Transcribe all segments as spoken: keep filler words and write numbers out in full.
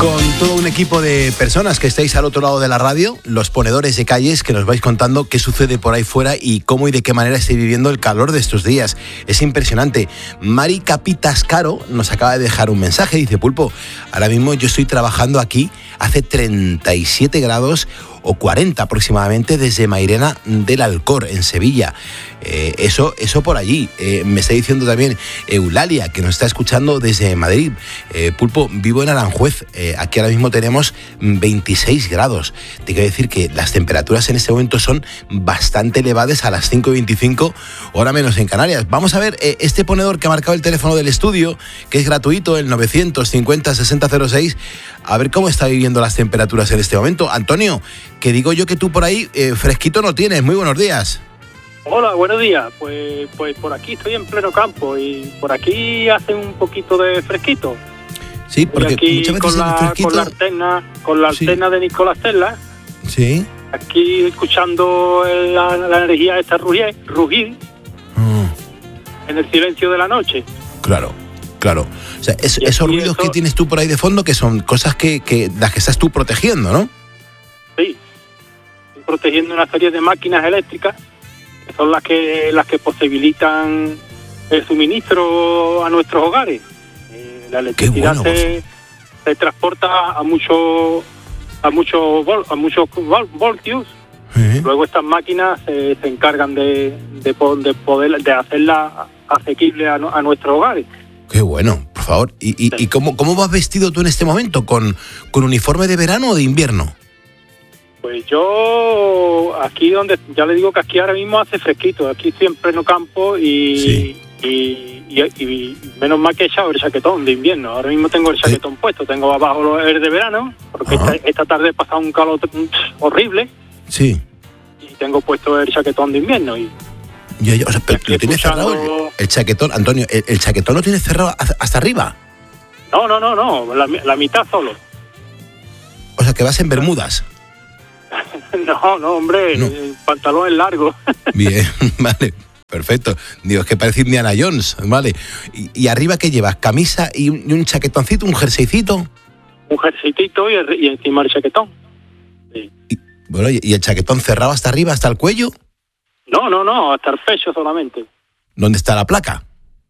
Con todo un equipo de personas que estáis al otro lado de la radio, los ponedores de calles que nos vais contando qué sucede por ahí fuera y cómo y de qué manera estáis viviendo el calor de estos días. Es impresionante. Mari Capitascaro nos acaba de dejar un mensaje, dice: Pulpo, ahora mismo yo estoy trabajando aquí, hace treinta y siete grados o cuarenta aproximadamente desde Mairena del Alcor, en Sevilla. Eh, eso, eso por allí. Eh, me está diciendo también Eulalia, que nos está escuchando desde Madrid. Eh, Pulpo, vivo en Aranjuez. Eh, aquí ahora mismo tenemos veintiséis grados. Te quiero decir que las temperaturas en este momento son bastante elevadas, a las cinco y veinticinco, hora menos en Canarias. Vamos a ver eh, este ponedor que ha marcado el teléfono del estudio, que es gratuito, el novecientos cincuenta sesenta cero seis. A ver cómo está viviendo las temperaturas en este momento. Antonio, que digo yo que tú por ahí eh, fresquito no tienes. Muy buenos días. Hola, buenos días. Pues, pues por aquí estoy en pleno campo y por aquí hace un poquito de fresquito. Sí, porque aquí muchas veces con la, el fresquito... con la alterna, con la Sí. alterna de Nicolás Tesla. Sí. Aquí escuchando la, la energía esta rugir, rugir Mm, en el silencio de la noche. claro, claro. O sea, es- Y esos aquí ruidos eso- que tienes tú por ahí de fondo, que son cosas que, que las que estás tú protegiendo, ¿no? Sí, estoy protegiendo una serie de máquinas eléctricas que son las que las que posibilitan el suministro a nuestros hogares. Eh, la electricidad bueno, se, se transporta a muchos a muchos vol- a muchos vol- voltios. ¿Eh? Luego estas máquinas se, se encargan de, de, po- de poder de hacerla asequible a, no- a nuestros hogares. Qué bueno, por favor. ¿Y, y, y cómo, cómo vas vestido tú en este momento? ¿Con, con uniforme de verano o de invierno? Pues yo aquí donde ya le digo que aquí ahora mismo hace fresquito, aquí estoy en pleno campo y, Sí. y, y, y menos mal que he echado el chaquetón de invierno. Ahora mismo tengo el chaquetón puesto, tengo abajo el de verano, porque Ajá. esta, esta tarde he pasado un calor horrible Sí. y tengo puesto el chaquetón de invierno. Y Ya, ya, o sea, pero Estoy lo tienes escuchando- cerrado el, el chaquetón, Antonio, el, el chaquetón lo tienes cerrado hasta hasta arriba. no, no, no, no, la, la mitad solo. O sea, que vas en bermudas. No, no, hombre, No. el pantalón es largo. Bien, vale, perfecto. Digo, es que parece Indiana Jones, vale. ¿Y, y arriba qué llevas? ¿Camisa y un, y un chaquetoncito, un jerseycito? Un jerseycito y, el- y encima el chaquetón. Sí. Y, bueno, y, y el chaquetón cerrado hasta arriba, hasta el cuello. No, no, no, hasta el pecho solamente. ¿Dónde está la placa?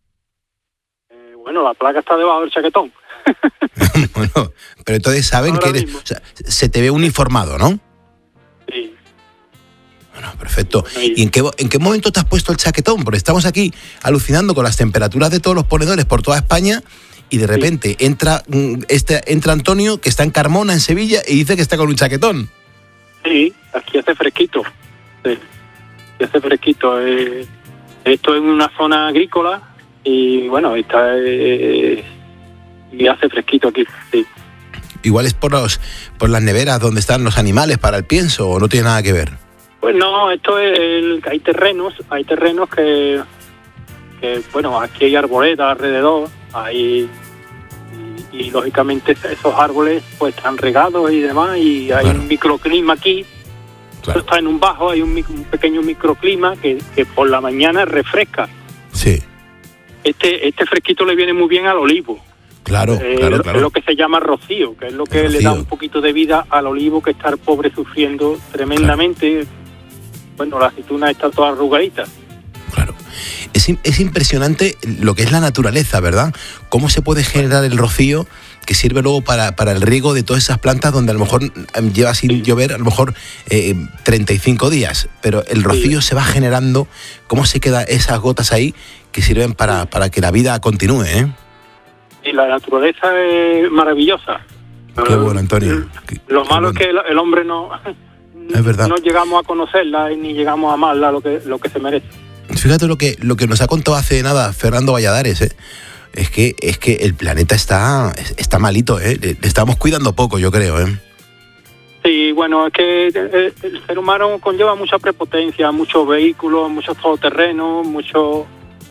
Eh, bueno, la placa está debajo del chaquetón. Bueno, pero entonces saben Ahora que eres... mismo. O sea, se te ve uniformado, ¿no? Sí. Bueno, perfecto. Bueno, y- ¿Y en qué, en qué momento te has puesto el chaquetón? Porque estamos aquí alucinando con las temperaturas de todos los ponedores por toda España y de repente entra, mm, este, entra Antonio, que está en Carmona, en Sevilla, y dice que está con un chaquetón. Sí, aquí hace fresquito. Sí, aquí hace fresquito. Eh, esto es una zona agrícola y bueno, está eh, y hace fresquito aquí. Sí. Igual es por, los, por las neveras donde están los animales para el pienso, o no tiene nada que ver. Pues no, esto es el, hay terrenos, hay terrenos que, que bueno, aquí hay arboledas alrededor, hay y, y lógicamente esos árboles pues están regados y demás y hay Claro. un microclima aquí. Claro. Esto está en un bajo, hay un, mic- un pequeño microclima que, que por la mañana refresca. Sí, Este este fresquito le viene muy bien al olivo. claro, Eh, claro, Es claro. lo que se llama rocío, que es lo que El le da rocío. un poquito de vida al olivo que está el pobre sufriendo tremendamente. Bueno, la aceituna está toda arrugadita. Claro. Es, im- es impresionante lo que es la naturaleza, ¿verdad? Cómo se puede generar el rocío que sirve luego para, para el riego de todas esas plantas donde a lo mejor em, lleva sin llover a lo mejor eh, treinta y cinco días, pero el rocío se va generando, cómo se quedan esas gotas ahí que sirven para, para que la vida continúe, ¿eh? Y la naturaleza es maravillosa. Qué bueno, Antonio. Qué- Lo qué malo bueno. es que el, el hombre no, Es verdad. no llegamos a conocerla y ni llegamos a amarla lo que, lo que se merece. Fíjate lo que, lo que nos ha contado hace nada Fernando Valladares, ¿eh? Es que, es que el planeta está, está malito, ¿eh? Le, le estamos cuidando poco, yo creo, ¿eh? Sí, bueno, es que el, el ser humano conlleva mucha prepotencia, muchos vehículos, muchos todoterrenos, mucho,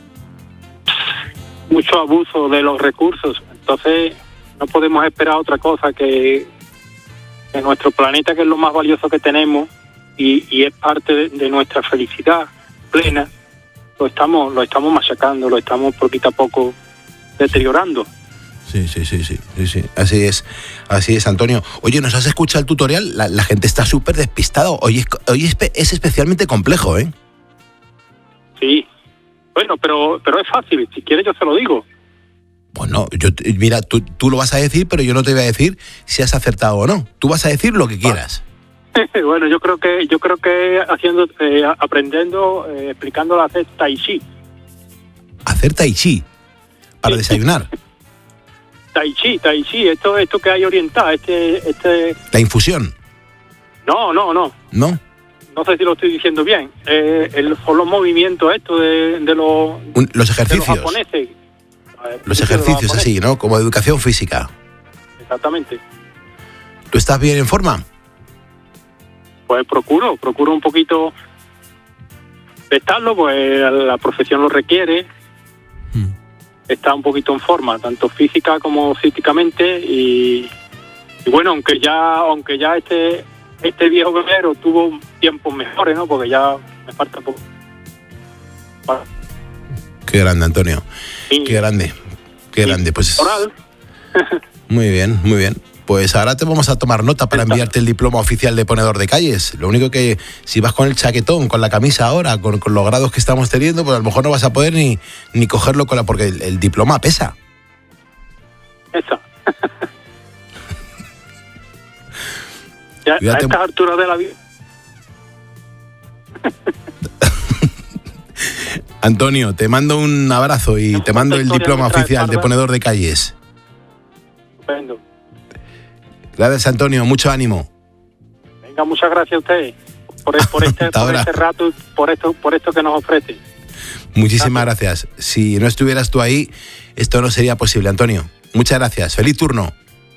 mucho abuso de los recursos. Entonces, no podemos esperar otra cosa que, que nuestro planeta, que es lo más valioso que tenemos y, y es parte de, de nuestra felicidad plena, lo estamos, lo estamos machacando, lo estamos poquito a poco deteriorando. Sí, sí, sí, sí, sí, sí. Así es, así es, Antonio. Oye, ¿nos has escuchado el tutorial? La, la gente está súper despistada. Hoy, es, hoy es, es especialmente complejo, ¿eh? Sí. Bueno, pero pero es fácil. Si quieres yo se lo digo. Bueno, yo, mira, tú, tú lo vas a decir, pero yo no te voy a decir si has acertado o no. Tú vas a decir lo que quieras. Bueno, yo creo que yo creo que haciendo, eh, aprendiendo, eh, explicándolo a hacer tai chi. Hacer tai chi para Sí. desayunar. Tai chi, tai chi, esto esto que hay oriental, este este. La infusión, No, no, no. ¿no? No sé si lo estoy diciendo bien. Eh, el, son los movimientos estos de, de los Un- los de ejercicios. los japoneses. Eh, Los de ejercicios japoneses. así, ¿no? Como educación física. Exactamente. ¿Tú estás bien en forma? Pues procuro, procuro un poquito de estarlo, pues la profesión lo requiere. Mm. Está un poquito en forma, tanto física como psíquicamente, y, y bueno, aunque ya aunque ya este este viejo guerrero tuvo tiempos mejores, ¿no? Porque ya me falta poco. Para- Qué grande, Antonio. y- Qué grande. Qué y grande. Pues oral. muy bien, muy bien. Pues ahora te vamos a tomar nota para enviarte el diploma oficial de ponedor de calles. Lo único que si vas con el chaquetón, con la camisa ahora, con, con los grados que estamos teniendo, pues a lo mejor no vas a poder ni, ni cogerlo con la, porque el, el diploma pesa. Esa. Ya, a Cuídate. estas alturas de la vida. Antonio, te mando un abrazo y No, te mando el historia diploma me trae, oficial de Parda. ponedor de calles. Estupendo. Gracias, Antonio. Mucho ánimo. Venga, muchas gracias a ustedes por, por, este, Hasta por ahora. este rato, por esto, por esto que nos ofrecen. Muchísimas gracias. Si no estuvieras tú ahí, esto no sería posible, Antonio. Muchas gracias. Feliz turno.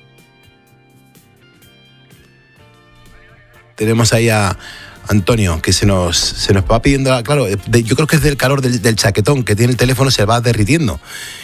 Tenemos ahí a Antonio, que se nos, se nos va pidiendo, claro, de- yo creo que es del calor del, del chaquetón, que tiene el teléfono, se va derritiendo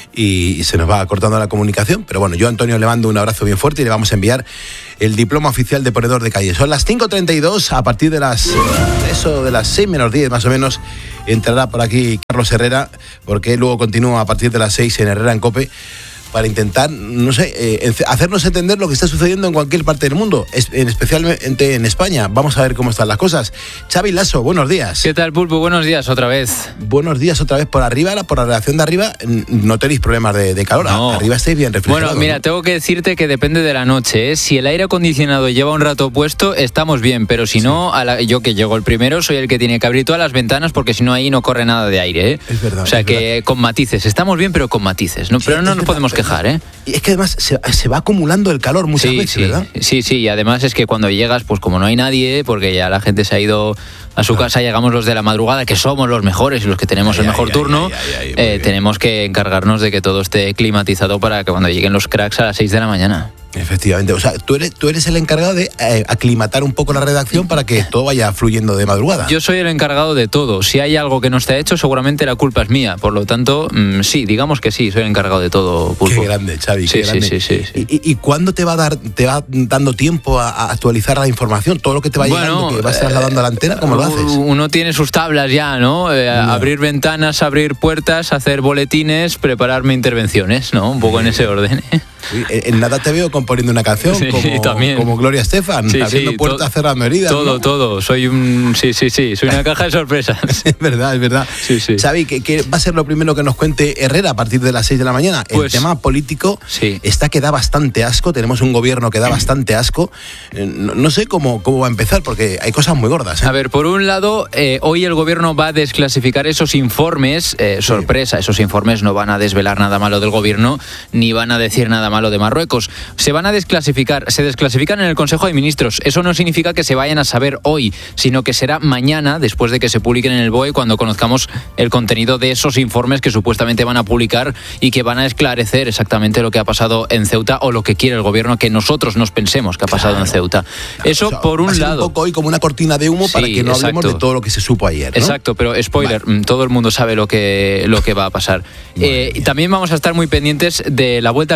y, y se nos va cortando la comunicación. Pero bueno, yo a Antonio le mando un abrazo bien fuerte y le vamos a enviar el diploma oficial de ponedor de calle. Son las cinco treinta y dos, a partir de las, eso, de las seis menos diez más o menos, entrará por aquí Carlos Herrera, porque luego continúa a partir de las seis en Herrera en COPE, para intentar, no sé, eh, hacernos entender lo que está sucediendo en cualquier parte del mundo, es- en especialmente en España. Vamos a ver cómo están las cosas. Xavi Lasso, buenos días. ¿Qué tal, Pulpo? Buenos días otra vez. Buenos días otra vez por arriba, por la redacción de arriba, n- no tenéis problemas de, de calor, No. arriba estáis bien refrigerados. Bueno, mira, ¿no? tengo que decirte que depende de la noche, ¿eh? Si el aire acondicionado lleva un rato puesto, estamos bien, pero si no, a la- yo que llego el primero, soy el que tiene que abrir todas las ventanas porque si no ahí no corre nada de aire, ¿eh? Es verdad, O sea es que con matices, estamos bien, pero con matices, ¿no? Sí, Pero no es nos verdad, podemos pero- quejar, ¿eh? Y es que además se, se va acumulando el calor muchas sí, veces, sí, ¿verdad? sí, sí, y además es que cuando llegas, pues como no hay nadie, porque ya la gente se ha ido a su casa, llegamos los de la madrugada, que somos los mejores y los que tenemos Ay, el mejor ay, turno, ay, ay, ay, muy eh, bien. tenemos que encargarnos de que todo esté climatizado para que cuando lleguen los cracks a las seis de la mañana. Efectivamente, o sea, tú eres, tú eres el encargado de eh, aclimatar un poco la redacción para que todo vaya fluyendo de madrugada. Yo soy el encargado de todo. Si hay algo que no está hecho, seguramente la culpa es mía. Por lo tanto, mm, sí, digamos que sí, soy el encargado de todo, Pulpo. Qué grande, Xavi, Sí, qué sí, grande. sí, sí, sí. ¿Y, y, y cuándo te va a dar, te va dando tiempo a, a actualizar la información? Todo lo que te va llegando, que vas trasladando a la antena, ¿cómo lo haces? Uno tiene sus tablas ya, ¿no? Eh, No. Abrir ventanas, abrir puertas, hacer boletines, prepararme intervenciones, ¿no? Un poco en ese orden. ¿eh? Uy, en en nada te veo componiendo una canción Sí, como, también. como Gloria Estefan, Sí, abriendo sí, puertas, to- cerrando heridas. Todo, ¿no? todo. Soy un... Sí, sí, sí. Soy una caja de sorpresas. Es verdad, es verdad. Sí, sí. Xavi, ¿qué, qué va a ser lo primero que nos cuente Herrera a partir de las seis de la mañana? Pues- el tema político Sí. está que da bastante asco, tenemos un gobierno que da bastante asco. Eh, No, no sé cómo, cómo va a empezar, porque hay cosas muy gordas. ¿eh? A ver, por un lado, eh, hoy el gobierno va a desclasificar esos informes, eh, sorpresa, esos informes no van a desvelar nada malo del gobierno, ni van a decir nada malo de Marruecos. Se van a desclasificar, se desclasifican en el Consejo de Ministros. Eso no significa que se vayan a saber hoy, sino que será mañana, después de que se publiquen en el B O E, cuando conozcamos el contenido de esos informes que supuestamente van a publicar y que van a esclarecer exactamente lo que ha pasado en Ceuta o lo que quiere el gobierno que nosotros nos pensemos que ha pasado Claro. en Ceuta. Eso O sea, por va un a ser lado. un poco hoy como una cortina de humo para Sí, que no hablemos exacto. de todo lo que se supo ayer, ¿no? Exacto, pero spoiler, mm, todo el mundo sabe lo que, lo que va a pasar. Madre Eh, mía. también vamos a estar muy pendientes de la vuelta al cole, porque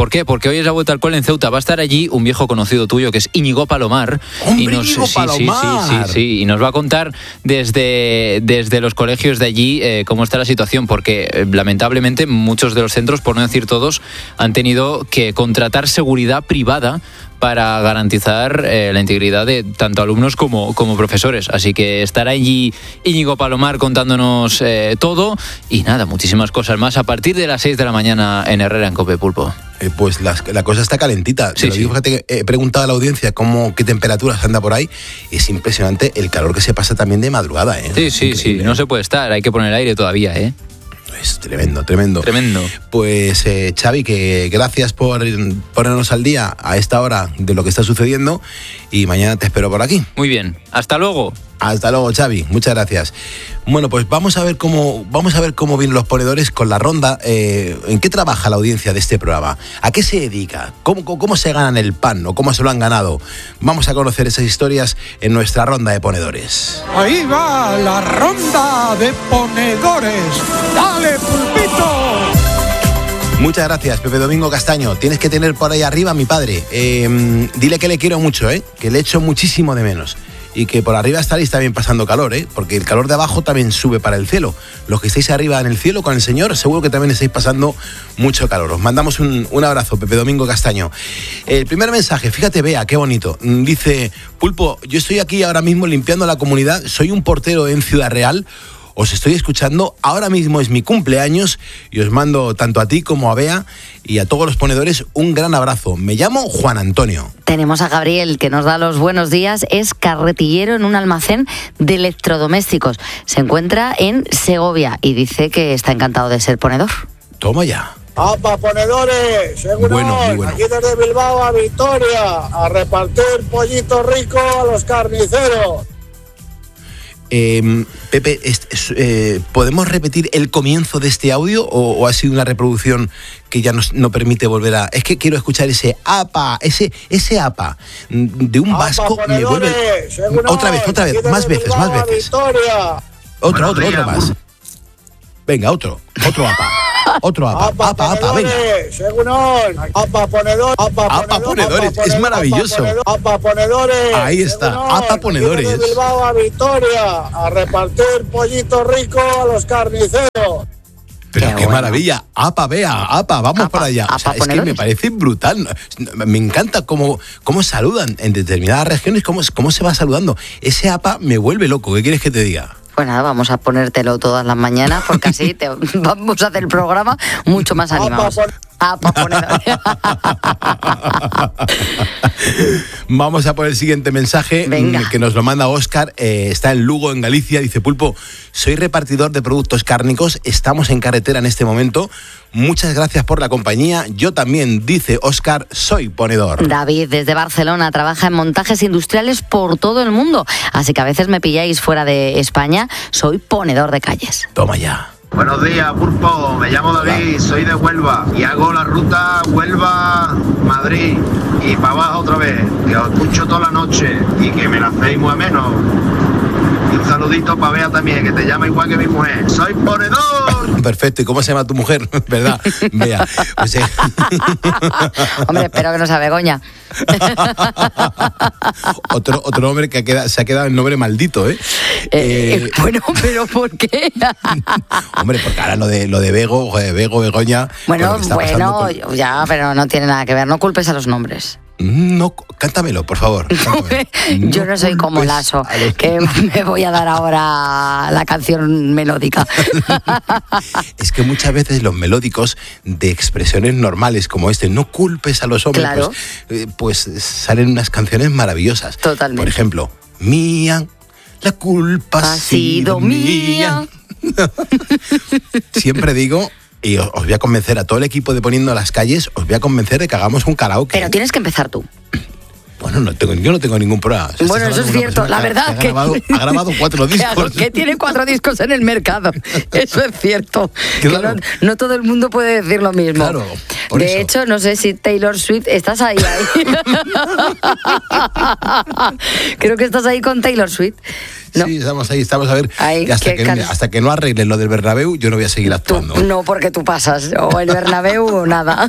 ¿Por qué? Porque hoy es la vuelta al cole en Ceuta. Va a estar allí un viejo conocido tuyo que es Íñigo Palomar. ¡Hombre, y nos, Íñigo sí, Palomar! Sí, sí, sí, sí, y nos va a contar desde, desde los colegios de allí eh, cómo está la situación, porque eh, lamentablemente muchos de los centros, por no decir todos, han tenido que contratar seguridad privada para garantizar eh, la integridad de tanto alumnos como, como profesores. Así que estará allí Íñigo Palomar contándonos eh, todo y nada, muchísimas cosas más a partir de las seis de la mañana en Herrera en Cope Pulpo. Eh, pues la, la cosa está calentita. Sí, Te lo sí. digo, fíjate que he preguntado a la audiencia cómo, qué temperaturas anda por ahí. Es impresionante el calor que se pasa también de madrugada, ¿eh? Sí, sí, sí, no se puede estar, hay que poner el aire todavía, ¿eh? Es tremendo, tremendo. Tremendo. Pues eh, Xavi, que gracias por ponernos al día a esta hora de lo que está sucediendo y mañana te espero por aquí. Muy bien, hasta luego. Hasta luego, Xavi, muchas gracias. Bueno, pues vamos a ver cómo vamos a ver cómo vienen los ponedores con la ronda. Eh, ¿En qué trabaja la audiencia de este programa? ¿A qué se dedica? ¿Cómo, cómo, cómo se ganan el pan o cómo se lo han ganado? Vamos a conocer esas historias en nuestra ronda de ponedores. Ahí va la ronda de ponedores. ¡Dale, pulpito! Muchas gracias, Pepe Domingo Castaño. Tienes que tener por ahí arriba a mi padre. Eh, dile que le quiero mucho, ¿eh? Que le echo muchísimo de menos. Y que por arriba estaréis también pasando calor, ¿eh? Porque el calor de abajo también sube para el cielo. Los que estáis arriba en el cielo con el Señor, seguro que también estáis pasando mucho calor. Os mandamos un, un abrazo, Pepe Domingo Castaño. El primer mensaje, fíjate, Bea, qué bonito. Dice, Pulpo, yo estoy aquí ahora mismo limpiando la comunidad, soy un portero en Ciudad Real. Os estoy escuchando, ahora mismo es mi cumpleaños y os mando tanto a ti como a Bea y a todos los ponedores un gran abrazo. Me llamo Juan Antonio. Tenemos a Gabriel, que nos da los buenos días, es carretillero en un almacén de electrodomésticos. Se encuentra en Segovia y dice que está encantado de ser ponedor. Toma ya. ¡Apa, ponedores! Seguro, Bueno, muy bueno. aquí desde Bilbao a Vitoria, a repartir pollito rico a los carniceros. Eh, Pepe, es- es- eh, ¿podemos repetir el comienzo de este audio o, o ha sido una reproducción que ya nos, no permite volver a...? Es que quiero escuchar ese apa, ese, ese apa mm, de un ¡Apa, vasco me vuelve... ponedores! Seguro, Otra vez, otra vez, aquí más desde veces, más Bilbao a veces. Vitoria. Otro, otro, otro más. Venga, otro, otro apa. Otro apa, ¡Apa, apa, apa, venga. ponedores! Seguro, ¡apa, ponedor! ¡Apa, Apa, ponedores, apa, es ponedor, maravilloso. ¡apa, ponedor! ¡Apa, ponedores! Ahí está, Seguro, apa, aquí ponedores. desde Bilbao a Vitoria, a repartir pollito rico a los carniceros. Pero Qué qué, bueno. maravilla. Apa, Bea, apa, vamos Apa, para allá. O sea, apa, es que me ponedores. parece brutal. Me encanta cómo, cómo saludan en determinadas regiones, cómo, cómo se va saludando. Ese apa me vuelve loco. ¿Qué quieres que te diga? Pues nada, vamos a ponértelo todas las mañanas porque así te, vamos a hacer el programa mucho más animados. Apa, Apa, ponedor. Vamos a por el siguiente mensaje Venga. mm, que nos lo manda Óscar. Eh, está en Lugo, en Galicia. Dice, Pulpo, soy repartidor de productos cárnicos. Estamos en carretera en este momento. Muchas gracias por la compañía. Yo también, dice Óscar, soy ponedor. David, desde Barcelona, trabaja en montajes industriales por todo el mundo. Así que a veces me pilláis fuera de España. Soy ponedor de calles. Toma ya. Buenos días, Pulpo. Me llamo David, soy de Huelva y hago la ruta Huelva-Madrid y para abajo otra vez, que os escucho toda la noche y que me la hacéis muy ameno. Y un saludito para Bea también, que te llama igual que mi mujer. ¡Soy ponedor! Perfecto. ¿Y cómo se llama tu mujer? ¿Verdad? Vea. Pues, eh, Hombre, espero que no sea Begoña. otro, otro hombre que ha quedado- se ha quedado el nombre maldito, ¿eh? Eh, Eh, bueno, pero ¿por qué? Hombre, porque ahora lo de, lo de Bego, joder, Bego, Begoña... Bueno, con lo que está bueno, pasando con- ya, pero no tiene nada que ver. No culpes a los nombres. No, cántamelo, por favor. cántamelo. Yo no soy como culpes Lasso, a los- que me voy a dar ahora la canción melódica. Es que muchas veces los melódicos de expresiones normales como este, no culpes a los hombres, Claro. pues, eh, pues salen unas canciones maravillosas. Totalmente. Por ejemplo, mía, la culpa Ha sido mía. Siempre digo, y os os voy a convencer a todo el equipo de Poniendo las Calles, os voy a convencer de que hagamos un karaoke. Pero tienes que empezar tú. Bueno, no tengo, yo no tengo ningún problema. O sea, Bueno, estás eso es hablando de una cierto. persona La que verdad ha, que... grabado, ha grabado cuatro que hago- discos. Que tiene cuatro discos en el mercado. Eso es cierto. Que Claro. no, no todo el mundo puede decir lo mismo. Claro, por de eso. hecho, no sé si Taylor Swift... Estás ahí, ahí. Creo que estás ahí con Taylor Swift. ¿no? Sí, estamos ahí, estamos a ver. Ay, hasta, que, can... hasta que no arreglen lo del Bernabéu, yo no voy a seguir actuando. Tú, no, porque tú pasas, o el Bernabéu o nada.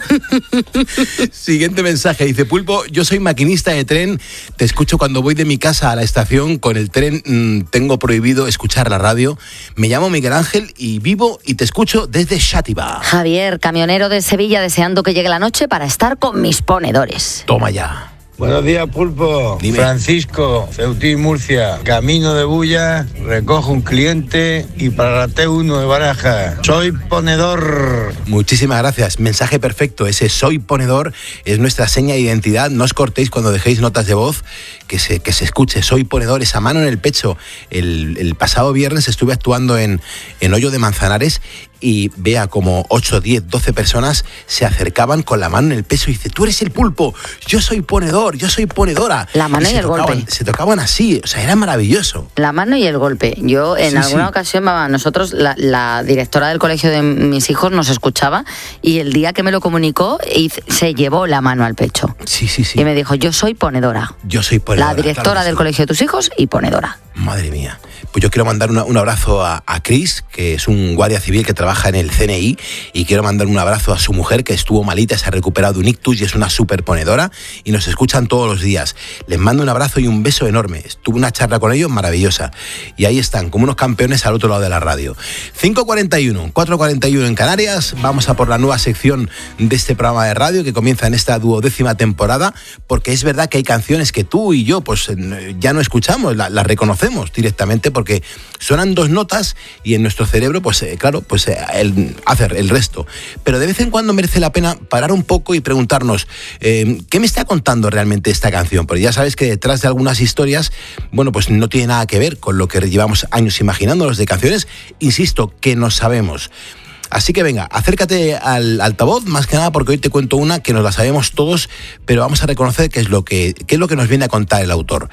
Siguiente mensaje, dice Pulpo, yo soy maquinista de tren, te escucho cuando voy de mi casa a la estación, con el tren mmm, tengo prohibido escuchar la radio. Me llamo Miguel Ángel y vivo y te escucho desde Xàtiva. Javier, camionero de Sevilla, deseando que llegue la noche para estar con mis ponedores. Toma ya. Buenos días, Pulpo. Dime. Francisco, Ceutí, Murcia. Camino de Bulla, recojo un cliente y para la T uno de Baraja. Soy ponedor. Muchísimas gracias. Mensaje perfecto. Ese soy ponedor es nuestra seña de identidad. No os cortéis cuando dejéis notas de voz. Que se, que se escuche. Soy ponedor. Esa mano en el pecho. El, el pasado viernes estuve actuando en, en Hoyo de Manzanares y vea como ocho, diez, doce personas se acercaban con la mano en el pecho y dice, tú eres el Pulpo, yo soy ponedor, yo soy ponedora. La mano y, y el tocaban, golpe. Se tocaban así, o sea, era maravilloso. La mano y el golpe. Yo en sí, alguna sí. ocasión, mamá, nosotros, la, la directora del colegio de mis hijos nos escuchaba y el día que me lo comunicó se llevó la mano al pecho. Sí, sí, sí. Y me dijo, yo soy ponedora. Yo soy ponedora. La directora claro del sí. colegio de tus hijos y ponedora. Madre mía. Pues yo quiero mandar una, un abrazo a, a Chris, que es un guardia civil que trabaja en el C N I, y quiero mandar un abrazo a su mujer, que estuvo malita, se ha recuperado de un ictus y es una súper ponedora, y nos escuchan todos los días. Les mando un abrazo y un beso enorme. Tuve una charla con ellos maravillosa. Y ahí están, como unos campeones al otro lado de la radio. cinco cuarenta y uno, cuatro cuarenta y uno en Canarias. Vamos a por la nueva sección de este programa de radio que comienza en esta duodécima temporada, porque es verdad que hay canciones que tú y yo pues ya no escuchamos, las la reconocemos directamente porque suenan dos notas y en nuestro cerebro, pues eh, claro, pues eh, el, hacer el resto. Pero de vez en cuando merece la pena parar un poco y preguntarnos, eh, ¿qué me está contando realmente esta canción? Porque ya sabes que detrás de algunas historias, bueno, pues no tiene nada que ver con lo que llevamos años imaginándonos de canciones, insisto, que no sabemos. Así que venga, acércate al altavoz, más que nada porque hoy te cuento una que nos la sabemos todos, pero vamos a reconocer qué es lo que, qué es lo que nos viene a contar el autor.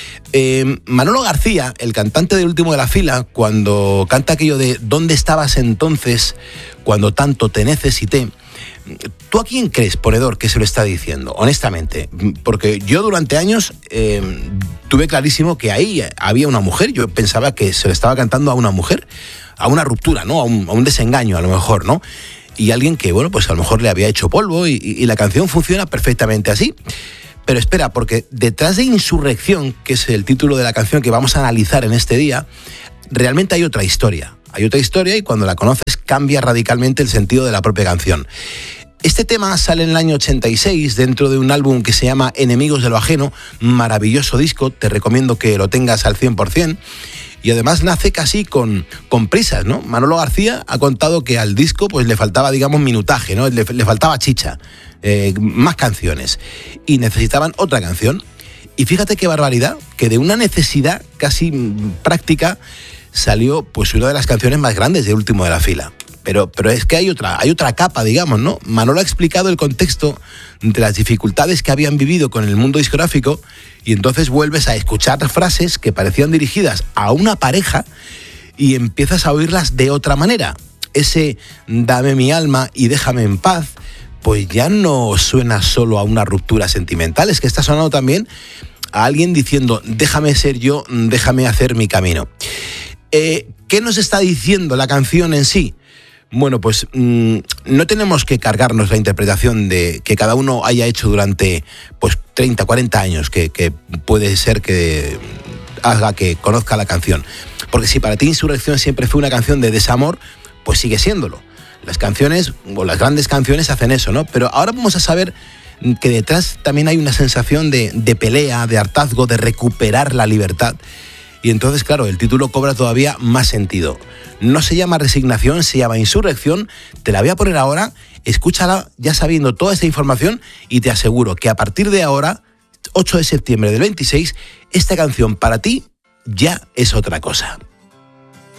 Eh, Manolo García, el cantante del Último de la Fila, cuando canta aquello de ¿dónde estabas entonces cuando tanto te necesité? ¿Tú a quién crees, ponedor, que se lo está diciendo? Honestamente, porque yo durante años eh, tuve clarísimo que ahí había una mujer, yo pensaba que se lo estaba cantando a una mujer, a una ruptura, ¿no? A un, a un desengaño, a lo mejor, ¿no? Y alguien que, bueno, pues a lo mejor le había hecho polvo y, y, y la canción funciona perfectamente así. Pero espera, porque detrás de Insurrección, que es el título de la canción que vamos a analizar en este día, realmente hay otra historia. Hay otra historia y cuando la conoces cambia radicalmente el sentido de la propia canción. Este tema sale en el año ochenta y seis dentro de un álbum que se llama Enemigos de lo Ajeno, maravilloso disco, te recomiendo que lo tengas al cien por ciento. Y además nace casi con, con prisas, ¿no? Manolo García ha contado que al disco pues le faltaba, digamos, minutaje, ¿no? Le, le faltaba chicha, eh, más canciones. Y necesitaban otra canción. Y fíjate qué barbaridad, que de una necesidad casi práctica salió pues una de las canciones más grandes de Último de la Fila. Pero, pero es que hay otra, hay otra capa, digamos, ¿no? Manolo ha explicado el contexto de las dificultades que habían vivido con el mundo discográfico y entonces vuelves a escuchar frases que parecían dirigidas a una pareja y empiezas a oírlas de otra manera. Ese dame mi alma y déjame en paz, pues ya no suena solo a una ruptura sentimental, es que está sonando también a alguien diciendo déjame ser yo, déjame hacer mi camino. Eh, ¿Qué nos está diciendo la canción en sí? Bueno, pues mmm, no tenemos que cargarnos la interpretación de que cada uno haya hecho durante pues treinta, cuarenta años, que, que puede ser que haga que conozca la canción. Porque si para ti Insurrección siempre fue una canción de desamor, pues sigue siéndolo. Las canciones, o las grandes canciones hacen eso, ¿no? Pero ahora vamos a saber que detrás también hay una sensación de, de pelea, de hartazgo, de recuperar la libertad. Y entonces, claro, el título cobra todavía más sentido. No se llama Resignación, se llama Insurrección. Te la voy a poner ahora, escúchala ya sabiendo toda esta información y te aseguro que a partir de ahora, ocho de septiembre del veintiséis, esta canción para ti ya es otra cosa.